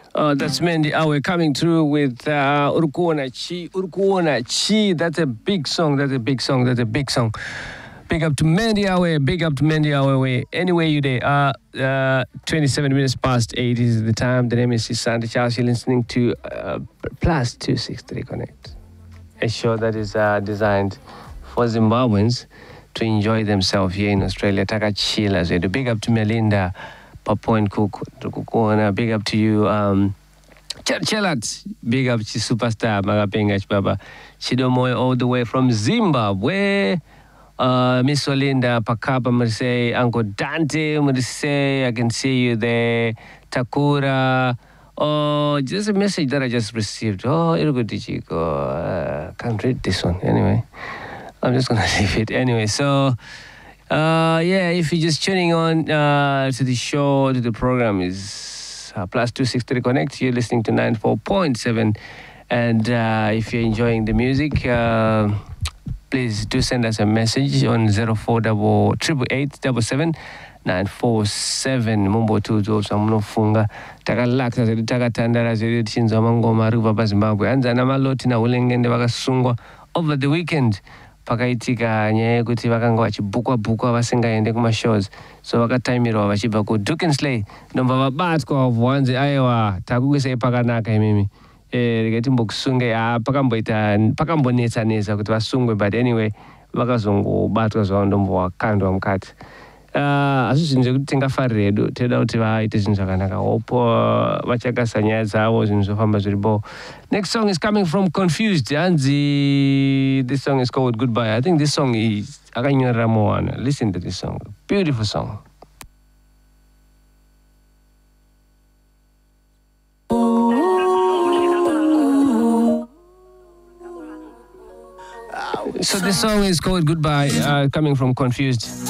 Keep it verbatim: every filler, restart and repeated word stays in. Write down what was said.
Uh, that's Mandy Awe coming through with uh, Urukuona Chi. Urukuona Chi. That's a big song. That's a big song. That's a big song. Big up to Mandy Awe. Big up to Mandy Awe. Anyway, you day. Uh, uh, twenty-seven minutes past eight is the time. The name is Santa Charles. You're listening to uh, Plus two sixty-three Connect, a show that is uh, designed for Zimbabweans to enjoy themselves here in Australia. Taka chila. So big up to Melinda. Point Cook, big up to you, um, Chelat, big up to Superstar, Magapenga Baba, Chidomoy all the way from Zimbabwe, uh, Miss Olinda, Pakapa, Marseille, Uncle Dante, Marseille, I can see you there, Takura, oh, just a message that I just received, oh, Irugudichiko, uh, can't read this one, anyway, I'm just gonna leave it, anyway, so, Uh, yeah, if you're just tuning on uh, to the show, to the program is uh, Plus two sixty-three Connect. You're listening to ninety-four point seven. And uh, if you're enjoying the music, uh, please do send us a message on zero four eight eight seven seven nine four seven. Mumbo tuzo samunofunga. Takalaksa zedi takatandara zedi chinza mangoma riva pa Zimbabwe. Anzana maloti na ulengende wakasungwa over the weekend. Pakaitika nyaya yekuti vakanga vachibhukwa bhukwa vasingaende kumashows, so vakataimirwa vachibva kuDukensley ndomva vabatwa vanzi aiwa takuisai pakanaka imimi eh rega timbokusunge ah pakamboita pakambonetsa netsa kuti vasungwe, but anyway vakazongobatwa zvavo ndomva wakandwa mukati. Uh, asi zvinhu zvekuti tingafarira hedu toda kuti vaite zvinhu zvakanaka hopo vachakasa nyaya dzavo zvinhu zvofamba zviripo. Next song is coming from Confused. Hanzi, this song is called Goodbye. I think this song is akanyorera Moana. Listen to this song. Beautiful song. So this song is called Goodbye, uh, coming from Confused.